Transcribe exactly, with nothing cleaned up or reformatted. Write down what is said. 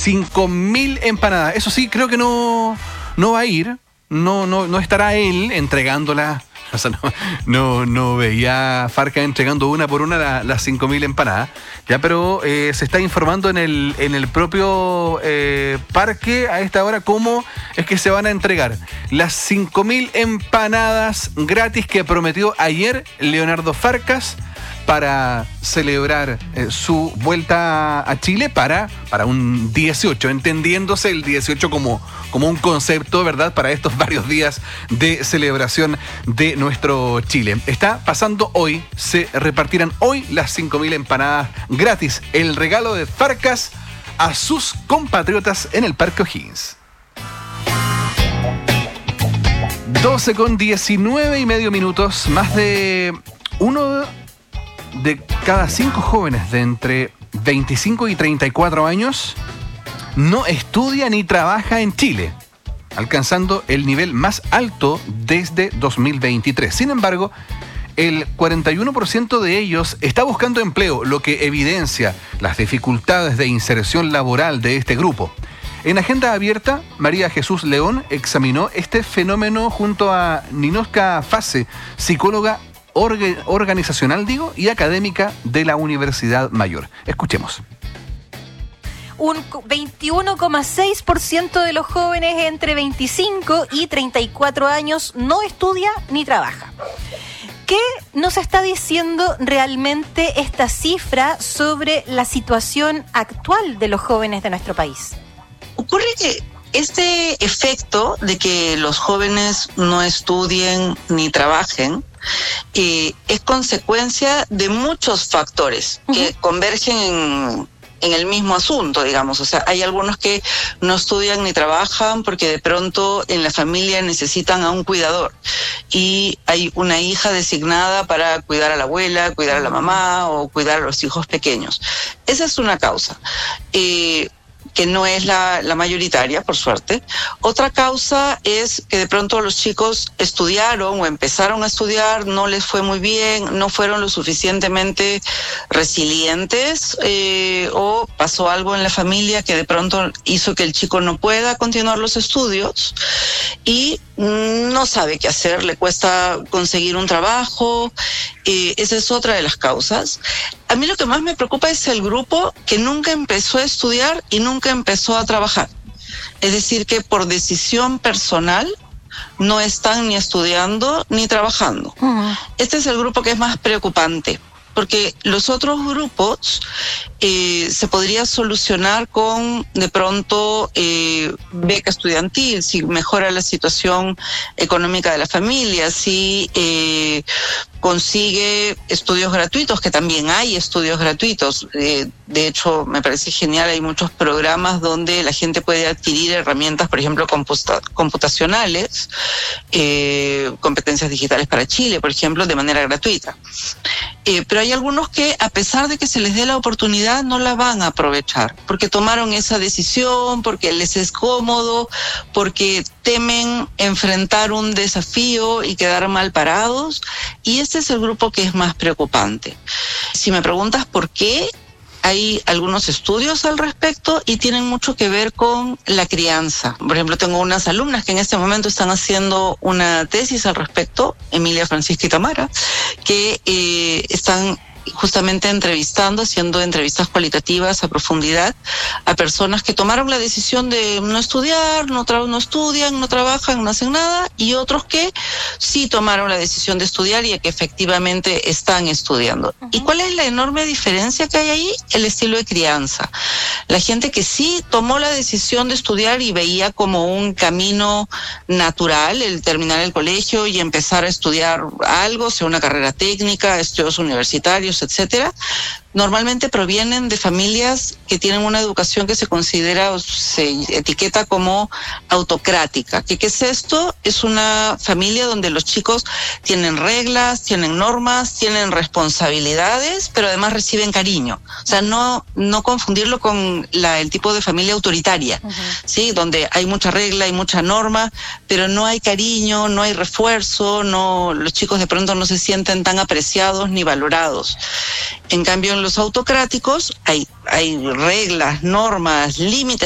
cinco mil empanadas. Eso sí, creo que no, no va a ir. No, no, no estará él entregándolas. O sea, no, no, no veía Farca entregando una por una la, las cinco mil empanadas. Ya, pero eh, se está informando en el, en el propio eh, parque a esta hora cómo es que se van a entregar las cinco mil empanadas gratis que prometió ayer Leonardo Farcas para celebrar eh, su vuelta a Chile para, para un dieciocho, entendiéndose el dieciocho como, como un concepto, ¿verdad?, para estos varios días de celebración de nuestro Chile. Está pasando hoy, se repartirán hoy las cinco mil empanadas gratis, el regalo de Farcas a sus compatriotas en el Parque O'Higgins. doce con diecinueve y medio minutos, más de uno de cada cinco jóvenes de entre veinticinco y treinta y cuatro años no estudia ni trabaja en Chile, alcanzando el nivel más alto desde dos mil veintitrés. Sin embargo, el cuarenta y uno por ciento de ellos está buscando empleo, lo que evidencia las dificultades de inserción laboral de este grupo. En Agenda Abierta, María Jesús León examinó este fenómeno junto a Ninoska Fase, psicóloga organizacional, digo, y académica de la Universidad Mayor. Escuchemos. Un veintiuno coma seis por ciento de los jóvenes entre veinticinco y treinta y cuatro años no estudia ni trabaja. ¿Qué nos está diciendo realmente esta cifra sobre la situación actual de los jóvenes de nuestro país? Ocurre que este efecto de que los jóvenes no estudien ni trabajen eh, es consecuencia de muchos factores uh-huh. que convergen en, en el mismo asunto, digamos. O sea, hay algunos que no estudian ni trabajan porque de pronto en la familia necesitan a un cuidador y hay una hija designada para cuidar a la abuela, cuidar a la mamá o cuidar a los hijos pequeños. Esa es una causa. Eh, que no es la, la mayoritaria, por suerte. Otra causa es que de pronto los chicos estudiaron o empezaron a estudiar, no les fue muy bien, no fueron lo suficientemente resilientes eh, o pasó algo en la familia que de pronto hizo que el chico no pueda continuar los estudios y no sabe qué hacer, le cuesta conseguir un trabajo. Eh, esa es otra de las causas. A mí lo que más me preocupa es el grupo que nunca empezó a estudiar y nunca empezó a trabajar. Es decir, que por decisión personal no están ni estudiando ni trabajando. Uh-huh. Este es el grupo que es más preocupante, porque los otros grupos eh, se podría solucionar con, de pronto, eh, beca estudiantil, si mejora la situación económica de la familia, si eh, consigue estudios gratuitos, que también hay estudios gratuitos. Eh, de hecho, me parece genial, hay muchos programas donde la gente puede adquirir herramientas, por ejemplo, computa- computacionales, eh, competencias digitales para Chile, por ejemplo, de manera gratuita. Eh, pero hay algunos que, a pesar de que se les dé la oportunidad, no la van a aprovechar, porque tomaron esa decisión, porque les es cómodo, porque temen enfrentar un desafío y quedar mal parados, y este es el grupo que es más preocupante. Si me preguntas por qué, hay algunos estudios al respecto y tienen mucho que ver con la crianza. Por ejemplo, tengo unas alumnas que en este momento están haciendo una tesis al respecto, Emilia, Francisca y Tamara, que eh, están justamente entrevistando, haciendo entrevistas cualitativas a profundidad a personas que tomaron la decisión de no estudiar, no, tra- no estudian, no trabajan, no hacen nada, y otros que sí tomaron la decisión de estudiar y que efectivamente están estudiando. Uh-huh. ¿Y cuál es la enorme diferencia que hay ahí? El estilo de crianza. La gente que sí tomó la decisión de estudiar y veía como un camino natural el terminar el colegio y empezar a estudiar algo, sea una carrera técnica, estudios universitarios, etcétera, normalmente provienen de familias que tienen una educación que se considera o se etiqueta como autocrática. ¿Qué, qué es esto? Es una familia donde los chicos tienen reglas, tienen normas, tienen responsabilidades, pero además reciben cariño. O sea, no, no confundirlo con la, el tipo de familia autoritaria, uh-huh. ¿sí? Donde hay mucha regla, hay mucha norma, pero no hay cariño, no hay refuerzo, no, los chicos de pronto no se sienten tan apreciados ni valorados. En cambio, en los autocráticos hay, hay reglas, normas, límites